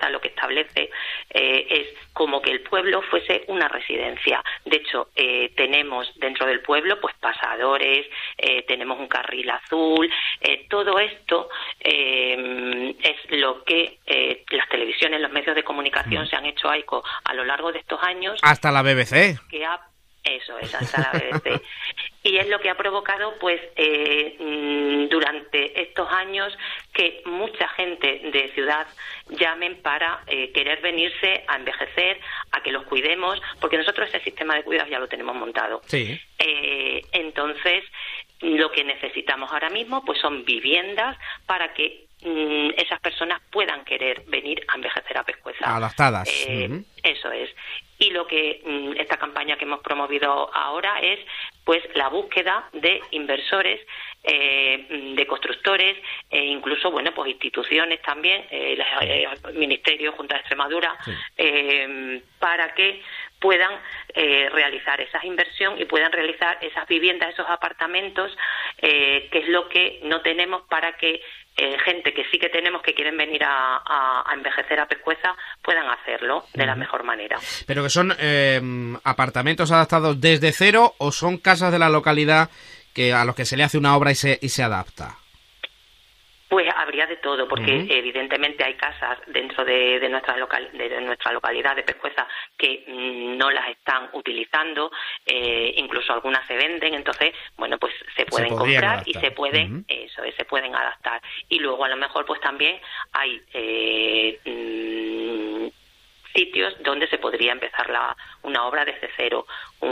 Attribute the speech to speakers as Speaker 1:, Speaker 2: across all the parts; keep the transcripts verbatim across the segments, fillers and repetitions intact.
Speaker 1: Pescueza lo que establece eh, es como que el pueblo fuese una residencia. De hecho, eh, tenemos dentro del pueblo pues pasadores, eh, tenemos un carril azul, eh, todo esto eh, es lo que eh, las televisiones, los medios de comunicación mm. se han hecho eco a lo largo de estos años.
Speaker 2: Hasta la B B C.
Speaker 1: Que ha Eso es, hasta la B B C. Y es lo que ha provocado, pues, eh, durante estos años que mucha gente de ciudad llamen para eh, querer venirse a envejecer, a que los cuidemos, porque nosotros ese sistema de cuidados ya lo tenemos montado.
Speaker 2: Sí.
Speaker 1: Eh, entonces, lo que necesitamos ahora mismo, pues, son viviendas para que mm, esas personas puedan querer venir a envejecer a Pescueza.
Speaker 2: Adaptadas.
Speaker 1: Eh, uh-huh. Eso es. Y lo que esta campaña que hemos promovido ahora es pues la búsqueda de inversores, eh, de constructores e incluso bueno pues instituciones también, eh, el Ministerio, Junta de Extremadura, sí. eh, para que puedan eh, realizar esa inversión y puedan realizar esas viviendas, esos apartamentos, eh, que es lo que no tenemos para que Eh, gente que sí que tenemos que quieren venir a, a, a envejecer a Pescueza puedan hacerlo de la mejor manera.
Speaker 2: ¿Pero que son eh, apartamentos adaptados desde cero o son casas de la localidad que a los que se le hace una obra y se, y se adapta?
Speaker 1: Pues habría de todo, porque
Speaker 2: uh-huh.
Speaker 1: evidentemente hay casas dentro de, de, nuestra local, de nuestra localidad de Pescueza que mmm, no las están utilizando, eh, incluso algunas se venden, entonces, bueno, pues se pueden
Speaker 2: se
Speaker 1: comprar
Speaker 2: adaptar.
Speaker 1: y se pueden, uh-huh. eso, se pueden adaptar. Y luego a lo mejor pues también hay eh, mmm, sitios donde se podría empezar la, una obra desde cero,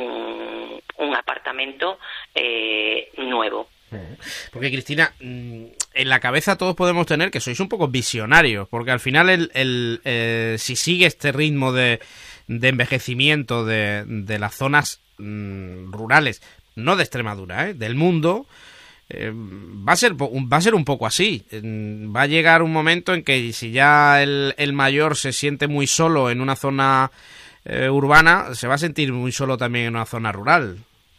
Speaker 1: un, un apartamento eh, nuevo.
Speaker 2: Porque, Cristina, en la cabeza todos podemos tener que sois un poco visionarios, porque al final el, el eh, si sigue este ritmo de, de envejecimiento de, de las zonas mm, rurales, no de Extremadura, ¿eh? del mundo, eh, va a ser va a ser un poco así. Va a llegar un momento en que si ya el, el mayor se siente muy solo en una zona eh, urbana, se va a sentir muy solo también en una zona rural.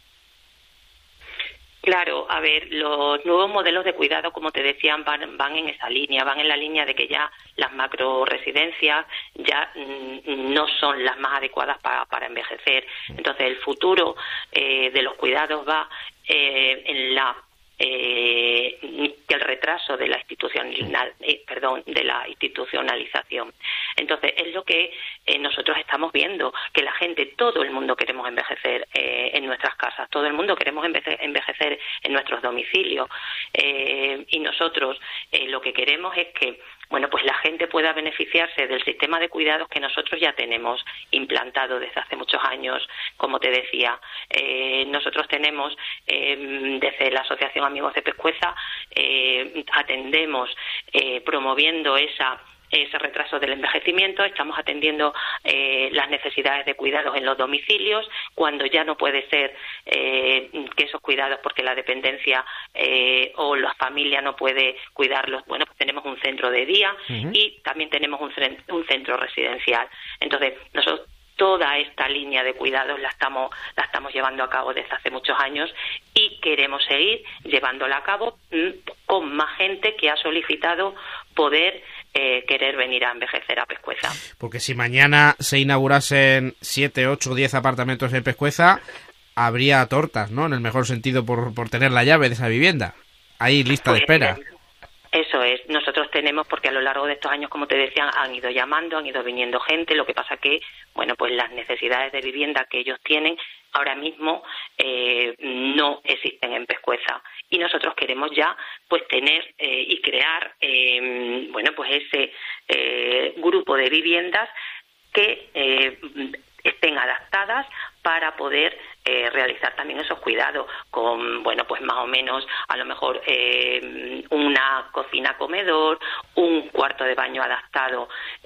Speaker 1: Claro, a ver, los nuevos modelos de cuidado, como te decían, van, van en esa línea, van en la línea de que ya las macroresidencias ya mm, no son las más adecuadas para, para envejecer. Entonces, el futuro eh, de los cuidados va eh, en la eh, que el retraso de la institucional, eh, perdón, de la institucionalización. Entonces, es lo que eh, nosotros estamos viendo, que la gente, todo el mundo queremos envejecer eh, en nuestras casas, todo el mundo queremos enveje- envejecer en nuestros domicilios, eh, y nosotros eh, lo que queremos es que bueno, pues la gente pueda beneficiarse del sistema de cuidados que nosotros ya tenemos implantado desde hace muchos años. Como te decía, eh, nosotros tenemos eh, desde la Asociación Amigos de Pescueza, eh, atendemos eh, promoviendo esa ese retraso del envejecimiento, estamos atendiendo eh, las necesidades de cuidados en los domicilios, cuando ya no puede ser eh, que esos cuidados, porque la dependencia eh, o la familia no puede cuidarlos, bueno, pues tenemos un centro de día uh-huh. y también tenemos un, un centro residencial. Entonces, nosotros toda esta línea de cuidados la estamos la estamos llevando a cabo desde hace muchos años y queremos seguir llevándola a cabo mmm, con más gente que ha solicitado poder eh, querer venir a envejecer a Pescueza.
Speaker 2: Porque si mañana se inaugurasen siete, ocho, diez apartamentos en Pescueza, habría tortas, ¿no? En el mejor sentido, por, por tener la llave de esa vivienda. Hay lista pues, de espera.
Speaker 1: Eso es, nosotros tenemos, porque a lo largo de estos años, como te decía, han ido llamando, han ido viniendo gente, lo que pasa que, bueno, pues las necesidades de vivienda que ellos tienen ahora mismo eh, no existen en Pescueza y nosotros queremos ya pues tener eh, y crear, eh, bueno, pues ese eh, grupo de viviendas que eh, estén adaptadas para poder eh, realizar también esos cuidados con, bueno, pues más o menos a lo mejor eh, una cocina comedor, un cuarto de baño adaptado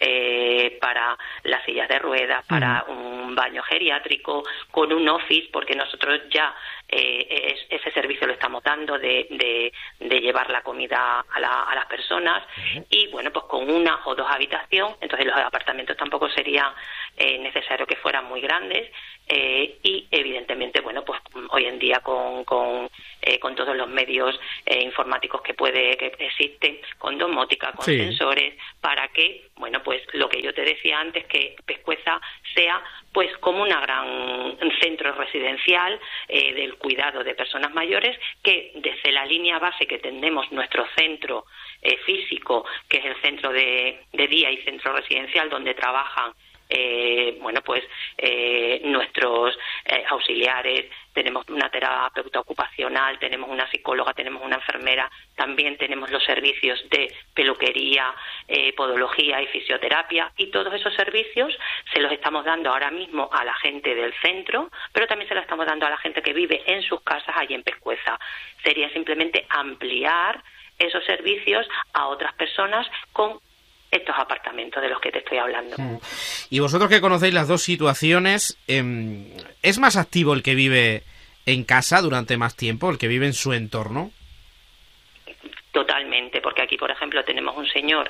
Speaker 1: eh, para las sillas de ruedas, para un baño geriátrico, con un office, porque nosotros ya eh, es, ese servicio lo estamos dando de, de, de llevar la comida a, la, a las personas y, bueno, pues con una o dos habitaciones, entonces los apartamentos tampoco serían eh, necesario que fueran muy grandes. Eh, y evidentemente, bueno, pues hoy en día con con, eh, con todos los medios eh, informáticos que puede que existen, con domótica, con sí. sensores, para que, bueno, pues lo que yo te decía antes, que Pescueza sea pues como una gran centro residencial eh, del cuidado de personas mayores, que desde la línea base que tenemos nuestro centro eh, físico, que es el centro de, de día y centro residencial, donde trabajan Eh, bueno, pues eh, nuestros eh, auxiliares, tenemos una terapeuta ocupacional, tenemos una psicóloga, tenemos una enfermera, también tenemos los servicios de peluquería, eh, podología y fisioterapia, y todos esos servicios se los estamos dando ahora mismo a la gente del centro, pero también se los estamos dando a la gente que vive en sus casas allí en Pescueza. Sería simplemente ampliar esos servicios a otras personas con estos apartamentos de los que te estoy hablando.
Speaker 2: Y vosotros que conocéis las dos situaciones, eh, ¿es más activo el que vive en casa durante más tiempo, el que vive en su entorno?
Speaker 1: Totalmente, porque aquí, por ejemplo, tenemos un señor,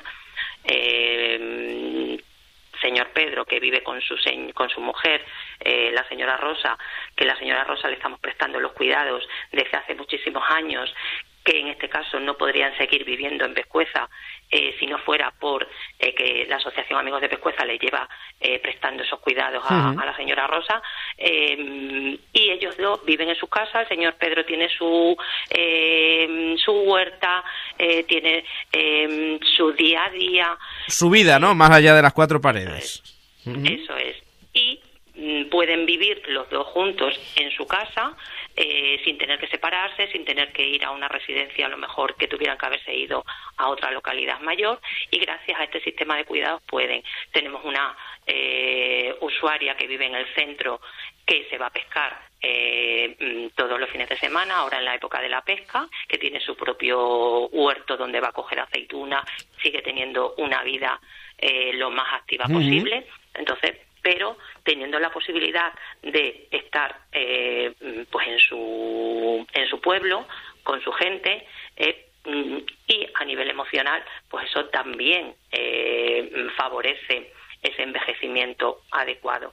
Speaker 1: eh, señor Pedro, que vive con su se- con su mujer, eh, la señora Rosa, que la señora Rosa le estamos prestando los cuidados desde hace muchísimos años, que en este caso no podrían seguir viviendo en Pescueza eh, si no fuera por eh, que la Asociación Amigos de Pescueza le lleva eh, prestando esos cuidados a, uh-huh. a la señora Rosa, eh, y ellos dos viven en su casa. El señor Pedro tiene su eh, su huerta, eh, tiene eh, su día a día,
Speaker 2: su vida, ¿no? Más allá de las cuatro paredes. Uh-huh.
Speaker 1: Eso es. Y mm, pueden vivir los dos juntos en su casa, Eh, sin tener que separarse, sin tener que ir a una residencia, a lo mejor que tuvieran que haberse ido a otra localidad mayor, y gracias a este sistema de cuidados pueden. Tenemos una eh, usuaria que vive en el centro que se va a pescar eh, todos los fines de semana, ahora en la época de la pesca, que tiene su propio huerto donde va a coger aceituna, sigue teniendo una vida eh, lo más activa uh-huh. posible. Entonces, pero teniendo la posibilidad de estar eh, pues en su en su pueblo, con su gente, eh, y a nivel emocional, pues eso también eh, favorece ese envejecimiento adecuado.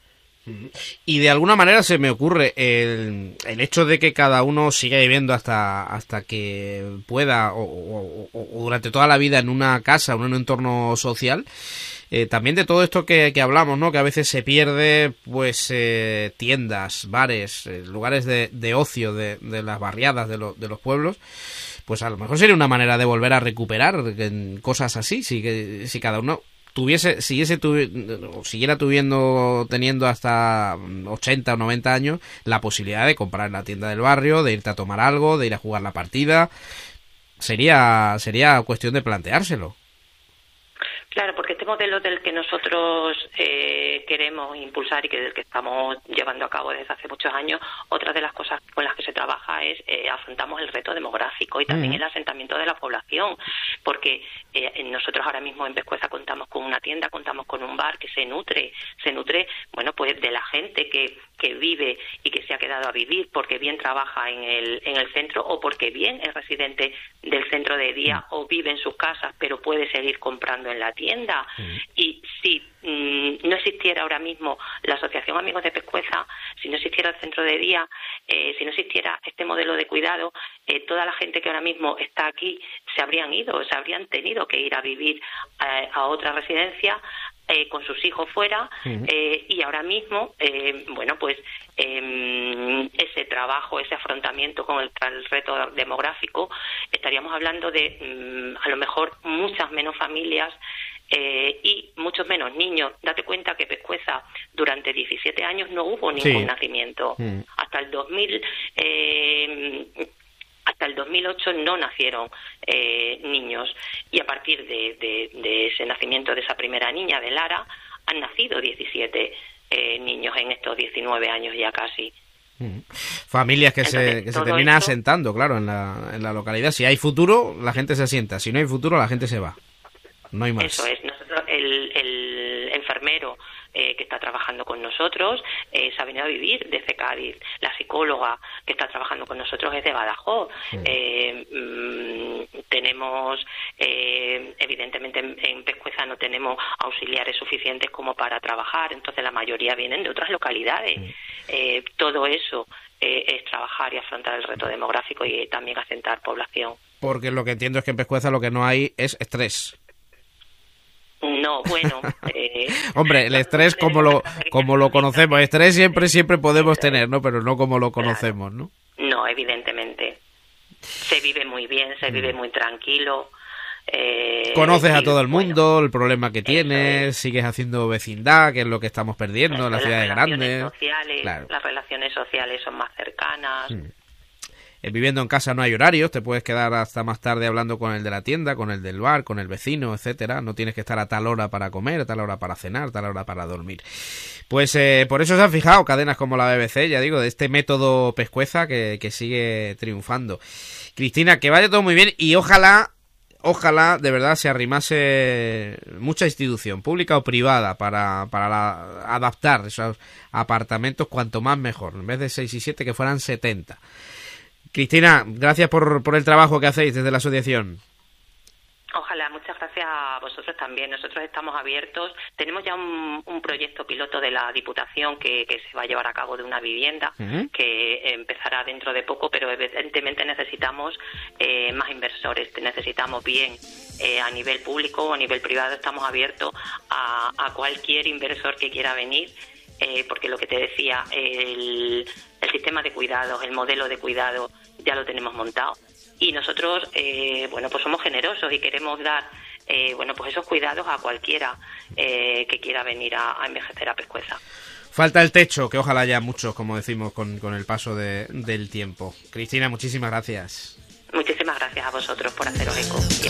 Speaker 2: Y de alguna manera se me ocurre el, el hecho de que cada uno siga viviendo hasta hasta que pueda o, o, o durante toda la vida en una casa, en un entorno social. Eh, también de todo esto que, que hablamos, ¿no? Que a veces se pierde, pues, eh, tiendas, bares, eh, lugares de, de ocio de, de las barriadas de, lo, de los pueblos. Pues a lo mejor sería una manera de volver a recuperar cosas así, si, que, si cada uno tuviese, siguiese tuvi, siguiera tuviendo, teniendo hasta ochenta o noventa años, la posibilidad de comprar en la tienda del barrio, de irte a tomar algo, de ir a jugar la partida. Sería, sería cuestión de planteárselo.
Speaker 1: Claro, porque este modelo del que nosotros eh, queremos impulsar y que del que estamos llevando a cabo desde hace muchos años, otra de las cosas con las que se trabaja es eh, afrontamos el reto demográfico y también uh-huh. el asentamiento de la población, porque eh, nosotros ahora mismo en Pescueza contamos con una tienda, contamos con un bar que se nutre, se nutre, bueno, pues de la gente que que vive y que se ha quedado a vivir porque bien trabaja en el en el centro o porque bien es residente del centro de día uh-huh. o vive en sus casas pero puede seguir comprando en la tienda. Uh-huh. Y si mmm, no existiera ahora mismo la Asociación Amigos de Pescueza, si no existiera el centro de día, eh, si no existiera este modelo de cuidado, eh, toda la gente que ahora mismo está aquí se habrían ido, se habrían tenido que ir a vivir a, a otra residencia eh, con sus hijos fuera, uh-huh. eh, y ahora mismo, eh, bueno, pues eh, ese trabajo, ese afrontamiento con el, el reto demográfico, estaríamos hablando de mm, a lo mejor muchas menos familias eh, y muchos menos niños. Date cuenta que Pescueza durante diecisiete años no hubo ningún sí. nacimiento. Uh-huh. Hasta el dos mil eh, hasta el dos mil ocho no nacieron eh, niños, y a partir de, de, de ese nacimiento de esa primera niña, de Lara, han nacido diecisiete eh, niños en estos diecinueve años ya casi.
Speaker 2: Mm. Familias que Entonces, se, que se terminan esto... asentando, claro, en la, en la localidad. Si hay futuro, la gente se asienta. Si no hay futuro, la gente se va. No hay más.
Speaker 1: Eso es. Nosotros, el, el enfermero eh, que está trabajando con nosotros, eh, se ha venido a vivir desde Cádiz. La psicóloga que está trabajando con nosotros es de Badajoz. Sí. Eh, mmm, tenemos, eh, evidentemente en, en Pescueza no tenemos auxiliares suficientes como para trabajar, entonces la mayoría vienen de otras localidades. Sí. Eh, todo eso eh, es trabajar y afrontar el reto demográfico y también asentar población.
Speaker 2: Porque lo que entiendo es que en Pescueza lo que no hay es estrés.
Speaker 1: No, bueno... Eh,
Speaker 2: Hombre, el estrés como lo como lo conocemos, estrés siempre siempre podemos tener, ¿no? Pero no como lo conocemos, ¿no?
Speaker 1: No, evidentemente. Se vive muy bien, se vive muy tranquilo. Eh,
Speaker 2: Conoces a todo el mundo, bueno, el problema que tienes, es. Sigues haciendo vecindad, que es lo que estamos perdiendo eso, en las ciudades grandes.
Speaker 1: Sociales, claro. Las relaciones sociales son más cercanas.
Speaker 2: Hmm. Viviendo en casa no hay horarios, te puedes quedar hasta más tarde hablando con el de la tienda, con el del bar, con el vecino, etcétera. No tienes que estar a tal hora para comer, a tal hora para cenar, a tal hora para dormir. Pues eh, por eso se han fijado cadenas como la B B C, ya digo, de este método Pescueza que, que sigue triunfando. Cristina, que vaya todo muy bien y ojalá, ojalá de verdad se arrimase mucha institución, pública o privada, para, para la, adaptar esos apartamentos cuanto más mejor. En vez de seis y siete, que fueran setenta. Cristina, gracias por, por el trabajo que hacéis desde la asociación.
Speaker 1: Ojalá, muchas gracias a vosotros también. Nosotros estamos abiertos. Tenemos ya un, un proyecto piloto de la Diputación que, que se va a llevar a cabo de una vivienda, uh-huh. que empezará dentro de poco, pero evidentemente necesitamos eh, más inversores. Necesitamos bien eh, a nivel público o a nivel privado. Estamos abiertos a, a cualquier inversor que quiera venir. Eh, porque lo que te decía, el, el sistema de cuidados, el modelo de cuidado ya lo tenemos montado y nosotros, eh, bueno, pues somos generosos y queremos dar, eh, bueno, pues esos cuidados a cualquiera eh, que quiera venir a, a envejecer a Pescueza.
Speaker 2: Falta el techo, que ojalá haya muchos, como decimos, con, con el paso de, del tiempo. Cristina, muchísimas gracias.
Speaker 1: Muchísimas gracias a vosotros por haceros eco.